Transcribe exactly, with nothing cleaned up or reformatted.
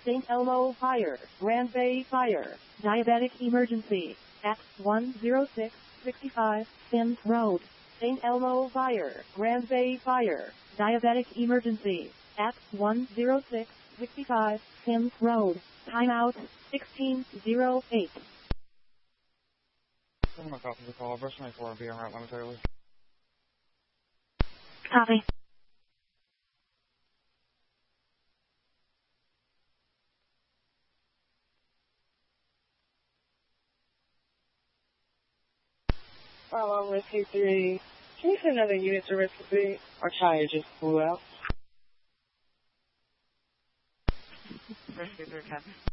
Saint Elmo Fire, Grand Bay Fire, diabetic emergency, at one oh six, sixty-five, Sims Road. Saint Elmo Fire, Grand Bay Fire, diabetic emergency, at one oh six, sixty-five, Sims Road. Timeout, sixteen oh eight. I'm going to copy the call. Brush twenty-four will be en route momentarily. Copy. Well, I'm Rescue three. Can you send another unit to Rescue three? Our tire just blew out. Rescue three, copy.